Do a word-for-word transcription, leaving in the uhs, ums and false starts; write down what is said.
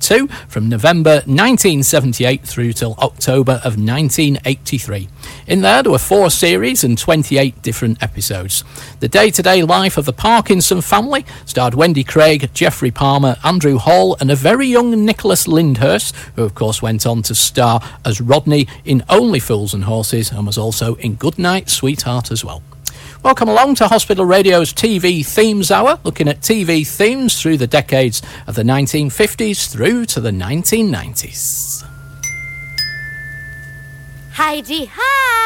two from November nineteen seventy-eight through till October of nineteen eighty-three. In there, there were four series and twenty-eight different episodes. The day-to-day life of the Parkinson family starred Wendy Craig, Geoffrey Palmer, Andrew Hall, and a very young Nicholas Lyndhurst, who of course went on to star as Rodney in Only Fools and Horses and was also in Goodnight Sweetheart as well. Welcome along to Hospital Radio's T V Themes Hour, looking at T V themes through the decades of the nineteen fifties through to the nineteen nineties. Heidi, hi!